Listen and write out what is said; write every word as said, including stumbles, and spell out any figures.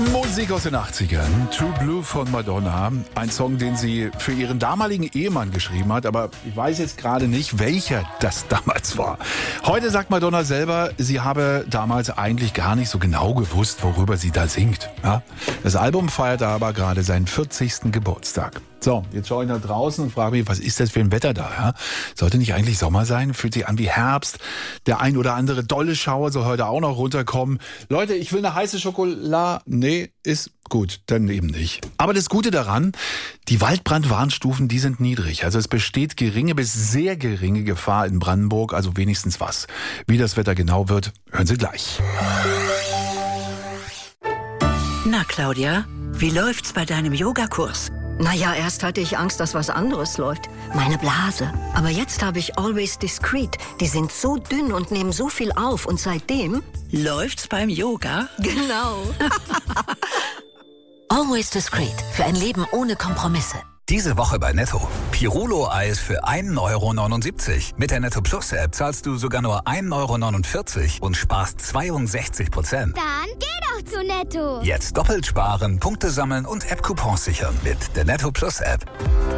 Musik aus den achtzigern. True Blue von Madonna. Ein Song, den sie für ihren damaligen Ehemann geschrieben hat. Aber ich weiß jetzt gerade nicht, welcher das damals war. Heute sagt Madonna selber, sie habe damals eigentlich gar nicht so genau gewusst, worüber sie da singt. Ja? Das Album feiert aber gerade seinen vierzigsten Geburtstag. So, jetzt schaue ich nach draußen und frage mich, was ist das für ein Wetter da? Ja? Sollte nicht eigentlich Sommer sein? Fühlt sich an wie Herbst. Der ein oder andere dolle Schauer soll heute auch noch runterkommen. Leute, ich will eine heiße Schokolade. Nee, ist gut, dann eben nicht. Aber das Gute daran, die Waldbrandwarnstufen, die sind niedrig. Also es besteht geringe bis sehr geringe Gefahr in Brandenburg, also wenigstens was. Wie das Wetter genau wird, hören Sie gleich. Na Claudia, wie läuft's bei deinem Yogakurs? Naja, erst hatte ich Angst, dass was anderes läuft. Meine Blase. Aber jetzt habe ich Always Discreet. Die sind so dünn und nehmen so viel auf. Und seitdem... Läuft's beim Yoga? Genau. Always Discreet. Für ein Leben ohne Kompromisse. Diese Woche bei Netto. Pirulo-Eis für ein Euro neunundsiebzig. Mit der Netto Plus App zahlst du sogar nur ein Euro neunundvierzig und sparst zweiundsechzig Prozent. Dann geh doch zu Netto. Jetzt doppelt sparen, Punkte sammeln und App-Coupons sichern mit der Netto Plus App.